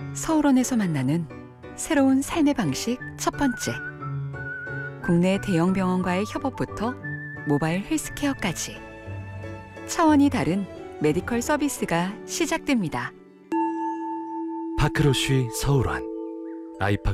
서울원에서 만나는 새로운 삶의 방식 첫 번째. 국내 대형 병원과의 협업부터 모바일 헬스케어까지 차원이 다른 메디컬 서비스가 시작됩니다. 파크로쉬 서울원 아이파크